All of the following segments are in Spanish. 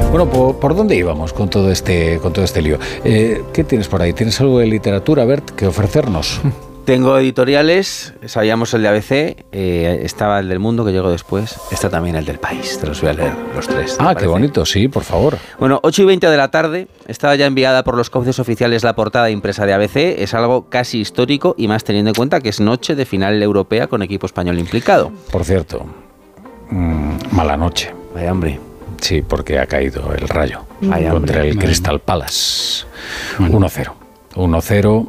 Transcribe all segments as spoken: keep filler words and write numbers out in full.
Bueno, ¿por, ¿por dónde íbamos con todo este, con todo este lío? Eh, ¿Qué tienes por ahí? ¿Tienes algo de literatura, Bert, que ofrecernos? Tengo editoriales, sabíamos el de A B C, eh, estaba el del Mundo que llegó después, está también el del País, te los voy a leer los tres. Ah, qué bonito, sí, por favor. Bueno, ocho y veinte de la tarde, estaba ya enviada por los cauces oficiales la portada impresa de A B C, es algo casi histórico y más teniendo en cuenta que es noche de final europea con equipo español implicado. Por cierto, mmm, mala noche. Vaya hombre. Sí, porque ha caído el Rayo Vaya contra hombre. el Crystal Palace. uno cero. uno cero,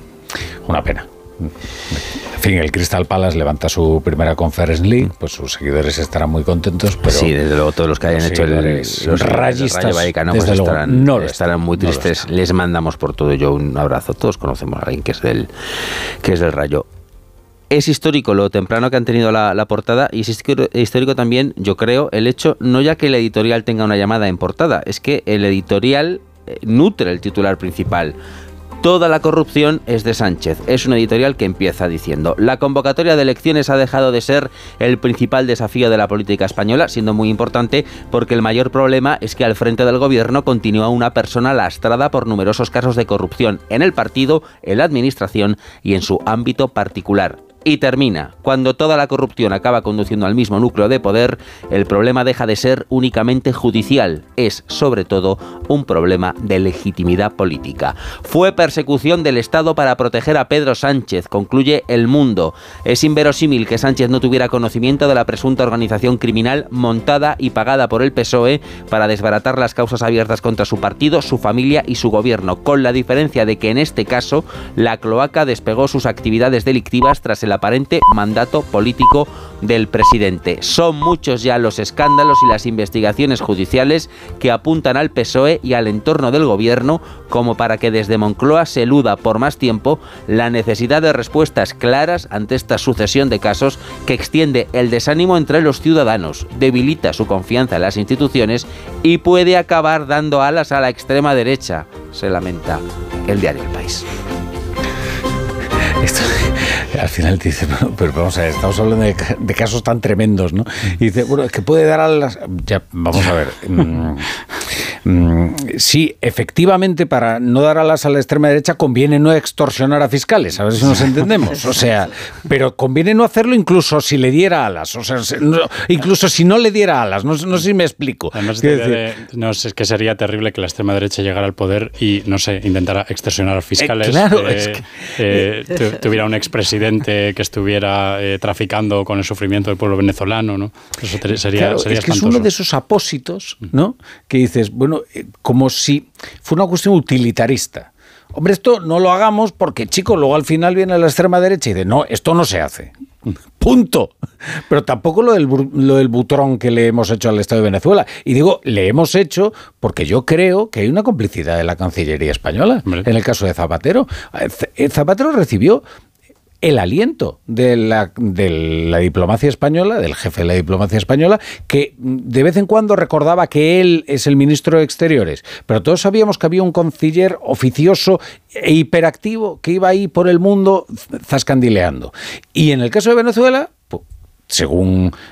una pena. En fin, el Crystal Palace levanta su primera Conference League, pues sus seguidores estarán muy contentos, pero sí, desde luego todos los que hayan los hecho el, los rayistas Rayo Vallecano desde pues luego, estarán, no estarán muy no tristes. Les mandamos por todo ello un abrazo. Todos conocemos a alguien que es del que es del Rayo. Es histórico lo temprano que han tenido la, la portada y es histórico también, yo creo, el hecho, no ya que el editorial tenga una llamada en portada, es que el editorial nutre el titular principal. Toda la corrupción es de Sánchez. Es un editorial que empieza diciendo: la convocatoria de elecciones ha dejado de ser el principal desafío de la política española, siendo muy importante porque el mayor problema es que al frente del gobierno continúa una persona lastrada por numerosos casos de corrupción en el partido, en la administración y en su ámbito particular. Y termina: cuando toda la corrupción acaba conduciendo al mismo núcleo de poder, el problema deja de ser únicamente judicial, es sobre todo un problema de legitimidad política. Fue persecución del Estado para proteger a Pedro Sánchez, concluye El Mundo. Es inverosímil que Sánchez no tuviera conocimiento de la presunta organización criminal montada y pagada por el P S O E para desbaratar las causas abiertas contra su partido, su familia y su gobierno, con la diferencia de que en este caso la cloaca despegó sus actividades delictivas tras el aparente mandato político del presidente. Son muchos ya los escándalos y las investigaciones judiciales que apuntan al P S O E y al entorno del gobierno como para que desde Moncloa se eluda por más tiempo la necesidad de respuestas claras ante esta sucesión de casos que extiende el desánimo entre los ciudadanos, debilita su confianza en las instituciones y puede acabar dando alas a la extrema derecha, se lamenta el diario El País. Esto, al final te dice, bueno, pero vamos a ver, estamos hablando de, de casos tan tremendos, ¿no? Y dice, bueno, es que puede dar a las... Ya, vamos a ver. Mm, mm, sí, efectivamente, para no dar alas a la extrema derecha conviene no extorsionar a fiscales, a ver si nos entendemos. O sea, pero conviene no hacerlo incluso si le diera alas. O sea, no, incluso si no le diera alas. No, no sé si me explico. Además, de, de, no sé, es que sería terrible que la extrema derecha llegara al poder y, no sé, intentara extorsionar a fiscales. Eh, claro, eh, es que... Eh, tuviera un expresidente que estuviera eh, traficando con el sufrimiento del pueblo venezolano, ¿no? Eso te, sería, claro, sería es que espantoso. Es uno de esos apósitos, ¿no? Que dices, bueno, eh, como si fue una cuestión utilitarista. Hombre, esto no lo hagamos porque, chico, luego al final viene la extrema derecha y dice, no, esto no se hace. Punto. Pero tampoco lo del, lo del butrón que le hemos hecho al Estado de Venezuela. Y digo, le hemos hecho porque yo creo que hay una complicidad de la Cancillería española. Hombre. En el caso de Zapatero. Zapatero recibió el aliento de la, de la diplomacia española, del jefe de la diplomacia española, que de vez en cuando recordaba que él es el ministro de Exteriores, pero todos sabíamos que había un canciller oficioso e hiperactivo que iba ahí por el mundo zascandileando. Y en el caso de Venezuela, pues, según